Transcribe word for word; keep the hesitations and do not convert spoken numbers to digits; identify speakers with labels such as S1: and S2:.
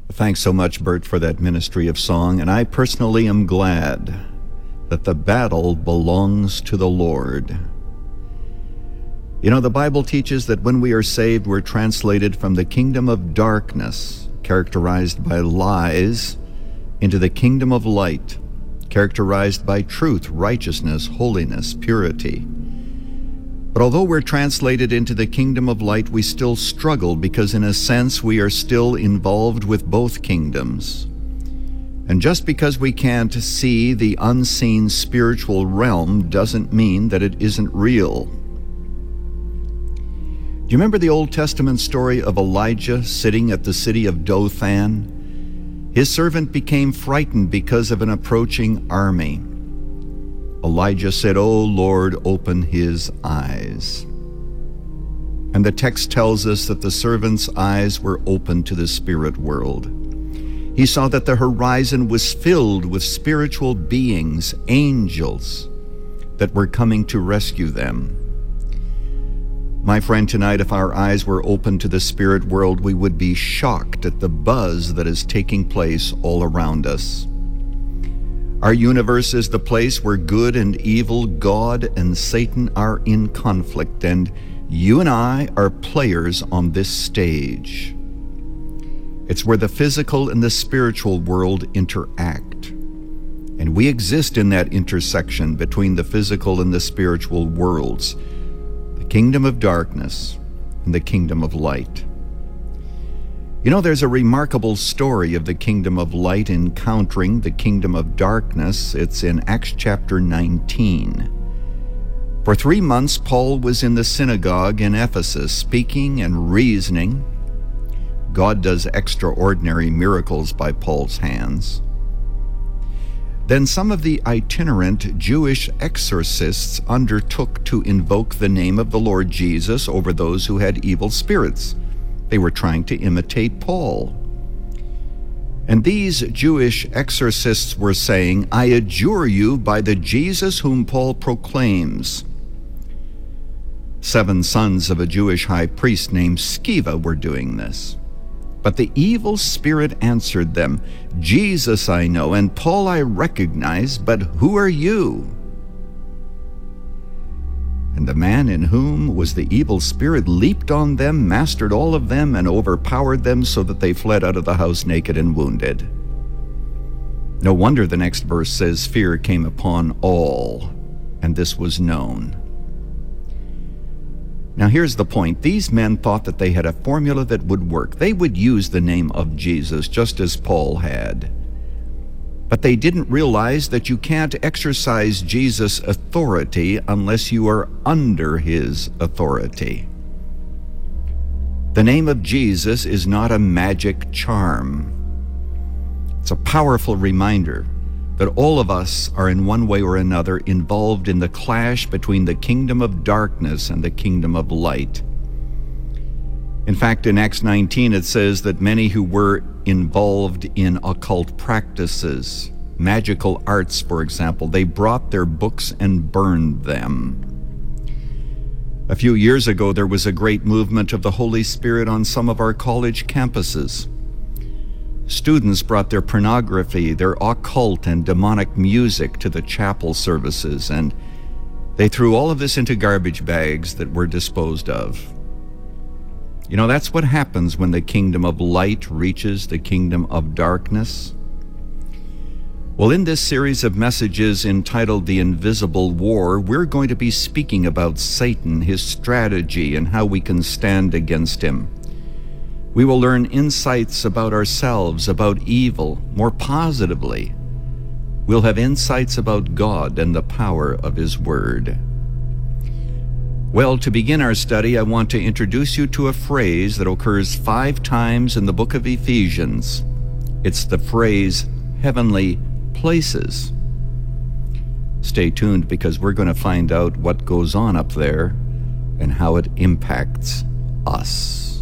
S1: Thanks so much, Bert, for that ministry of song, and I personally am glad that the battle belongs to the Lord. You know, the Bible teaches that when we are saved, we're translated from the kingdom of darkness, characterized by lies, into the kingdom of light, characterized by truth, righteousness, holiness, purity. But although we're translated into the kingdom of light, we still struggle because in a sense we are still involved with both kingdoms. And just because we can't see the unseen spiritual realm doesn't mean that it isn't real. Do you remember the Old Testament story of Elijah sitting at the city of Dothan? His servant became frightened because of an approaching army. Elijah said, "O Lord, open his eyes." And the text tells us that the servant's eyes were open to the spirit world. He saw that the horizon was filled with spiritual beings, angels, that were coming to rescue them. My friend, tonight, if our eyes were open to the spirit world, we would be shocked at the buzz that is taking place all around us. Our universe is the place where good and evil, God and Satan are in conflict, and you and I are players on this stage. It's where the physical and the spiritual world interact, and we exist in that intersection between the physical and the spiritual worlds, the kingdom of darkness and the kingdom of light. You know, there's a remarkable story of the kingdom of light encountering the kingdom of darkness. It's in Acts chapter nineteen. For three months, Paul was in the synagogue in Ephesus, speaking and reasoning. God does extraordinary miracles by Paul's hands. Then some of the itinerant Jewish exorcists undertook to invoke the name of the Lord Jesus over those who had evil spirits. They were trying to imitate Paul. And these Jewish exorcists were saying, "I adjure you by the Jesus whom Paul proclaims." Seven sons of a Jewish high priest named Sceva were doing this. But the evil spirit answered them, "Jesus I know, and Paul I recognize, but who are you?" And the man in whom was the evil spirit leaped on them, mastered all of them, and overpowered them so that they fled out of the house naked and wounded. No wonder the next verse says, "Fear came upon all, and this was known." Now here's the point. These men thought that they had a formula that would work. They would use the name of Jesus just as Paul had. But they didn't realize that you can't exercise Jesus' authority unless you are under his authority. The name of Jesus is not a magic charm. It's a powerful reminder that all of us are in one way or another involved in the clash between the kingdom of darkness and the kingdom of light. In fact, in Acts nineteen, it says that many who were involved in occult practices, magical arts, for example, they brought their books and burned them. A few years ago, there was a great movement of the Holy Spirit on some of our college campuses. Students brought their pornography, their occult and demonic music to the chapel services, and they threw all of this into garbage bags that were disposed of. You know, that's what happens when the kingdom of light reaches the kingdom of darkness. Well, in this series of messages entitled The Invisible War, we're going to be speaking about Satan, his strategy, and how we can stand against him. We will learn insights about ourselves, about evil, more positively. We'll have insights about God and the power of his word. Well, to begin our study, I want to introduce you to a phrase that occurs five times in the book of Ephesians. It's the phrase, heavenly places. Stay tuned because we're going to find out what goes on up there and how it impacts us.